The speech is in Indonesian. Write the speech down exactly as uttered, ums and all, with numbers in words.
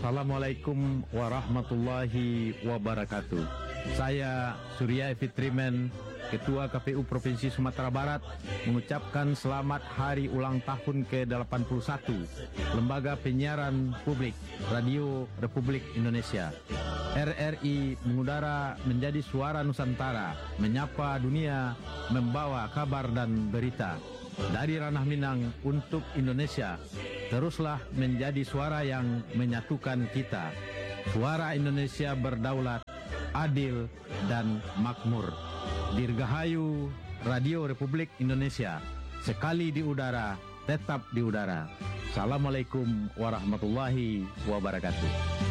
Assalamualaikum warahmatullahi wabarakatuh. Saya Surya Fitriman, Ketua K P U Provinsi Sumatera Barat, mengucapkan selamat hari ulang tahun ke delapan puluh satu Lembaga Penyiaran Publik Radio Republik Indonesia. R R I mengudara menjadi suara Nusantara, menyapa dunia, membawa kabar dan berita. Dari ranah Minang untuk Indonesia, teruslah menjadi suara yang menyatukan kita. Suara Indonesia berdaulat, adil, dan makmur. Dirgahayu Radio Republik Indonesia, sekali di udara, tetap di udara. Assalamualaikum warahmatullahi wabarakatuh.